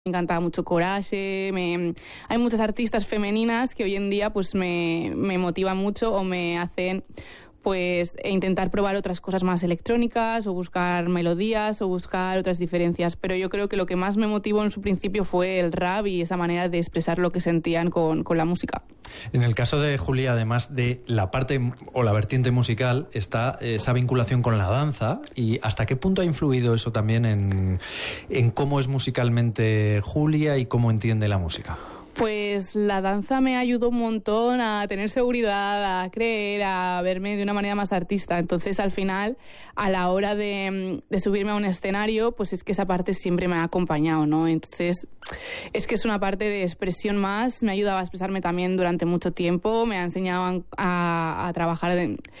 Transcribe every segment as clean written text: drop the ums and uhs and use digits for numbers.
Me encantaba mucho Coraje, hay muchas artistas femeninas que hoy en día pues me motivan mucho o me hacen pues intentar probar otras cosas más electrónicas o buscar melodías o buscar otras diferencias, pero yo creo que lo que más me motivó en su principio fue el rap y esa manera de expresar lo que sentían con la música. En el caso de Julia, además de la parte o la vertiente musical, está esa vinculación con la danza. ¿Y hasta qué punto ha influido eso también en cómo es musicalmente Julia y cómo entiende la música? Pues la danza me ayudó un montón a tener seguridad, a creer, a verme de una manera más artista. Entonces, al final, a la hora de subirme a un escenario, pues es que esa parte siempre me ha acompañado, ¿no? Entonces, es que es una parte de expresión más, me ha ayudado a expresarme también durante mucho tiempo, me ha enseñado a trabajar,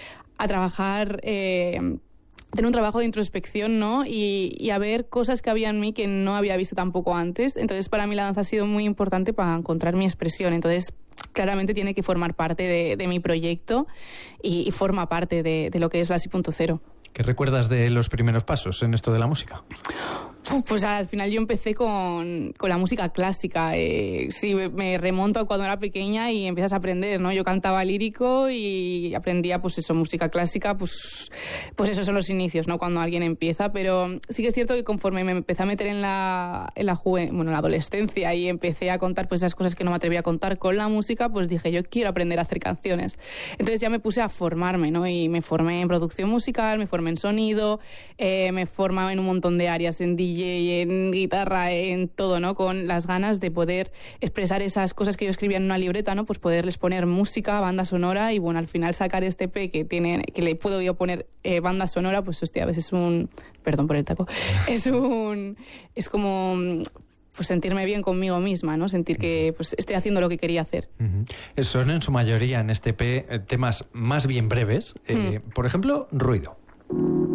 tener un trabajo de introspección, ¿no? Y a ver cosas que había en mí que no había visto tampoco antes. Entonces, para mí la danza ha sido muy importante para encontrar mi expresión. Entonces, claramente tiene que formar parte de mi proyecto y forma parte de lo que es la Si.0. ¿Qué recuerdas de los primeros pasos en esto de la música? Pues al final yo empecé con la música clásica. Sí, me remonto a cuando era pequeña y empiezas a aprender, ¿no? Yo cantaba lírico y aprendía, pues eso, música clásica, pues esos son los inicios, ¿no? Cuando alguien empieza, pero sí que es cierto que conforme me empecé a meter en la adolescencia y empecé a contar pues esas cosas que no me atrevía a contar con la música, pues dije, yo quiero aprender a hacer canciones. Entonces ya me puse a formarme, ¿no? Y me formé en producción musical, me formé en sonido, me formaba en un montón de áreas, en DJ, en guitarra, en todo, ¿no? Con las ganas de poder expresar esas cosas que yo escribía en una libreta, ¿no? Pues poderles poner música, banda sonora y, bueno, al final sacar este EP que le puedo yo poner banda sonora, pues hostia, a veces es un... Perdón por el taco. Es como... pues sentirme bien conmigo misma, ¿no? Sentir que pues estoy haciendo lo que quería hacer. Son en su mayoría en este EP temas más bien breves. Por ejemplo, Ruido.